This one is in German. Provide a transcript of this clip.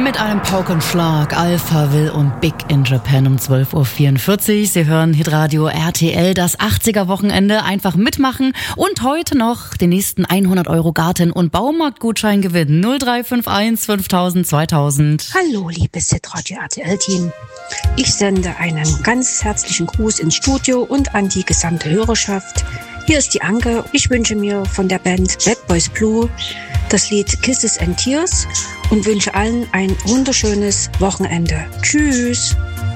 mit einem Paukenschlag. Alpha Will und Big in Japan um 12.44 Uhr. Sie hören Hitradio RTL, das 80er-Wochenende. Einfach mitmachen und heute noch den nächsten 100 € Garten- und Baumarktgutschein gewinnen. 0351 5000 2000. Hallo, liebes Hitradio RTL-Team. Ich sende einen ganz herzlichen Gruß ins Studio und an die gesamte Hörerschaft. Hier ist die Anke. Ich wünsche mir von der Band Bad Boys Blue das Lied Kisses and Tears und wünsche allen ein wunderschönes Wochenende. Tschüss!